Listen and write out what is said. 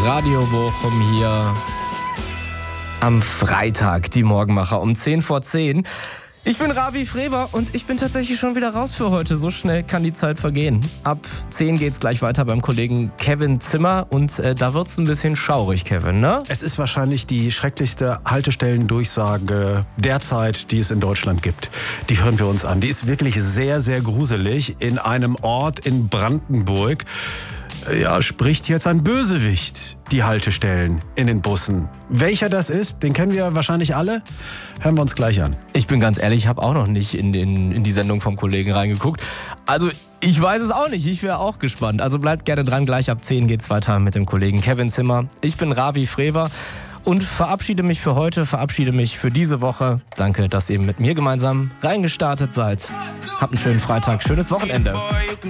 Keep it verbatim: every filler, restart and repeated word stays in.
Radio Bochum hier am Freitag, die Morgenmacher um zehn vor zehn. Ich bin Ravi Frewer und ich bin tatsächlich schon wieder raus für heute. So schnell kann die Zeit vergehen. Ab zehn geht's gleich weiter beim Kollegen Kevin Zimmer und äh, da wird's ein bisschen schaurig, Kevin, ne? Es ist wahrscheinlich die schrecklichste Haltestellendurchsage derzeit, die es in Deutschland gibt. Die hören wir uns an. Die ist wirklich sehr, sehr gruselig. In einem Ort in Brandenburg, ja, spricht jetzt ein Bösewicht die Haltestellen in den Bussen. Welcher das ist, den kennen wir wahrscheinlich alle. Hören wir uns gleich an. Ich bin ganz ehrlich, ich habe auch noch nicht in, den, in die Sendung vom Kollegen reingeguckt. Also ich weiß es auch nicht, ich wäre auch gespannt. Also bleibt gerne dran, gleich ab zehn geht's weiter mit dem Kollegen Kevin Zimmer. Ich bin Ravi Frewer und verabschiede mich für heute, verabschiede mich für diese Woche. Danke, dass ihr mit mir gemeinsam reingestartet seid. Habt einen schönen Freitag, schönes Wochenende.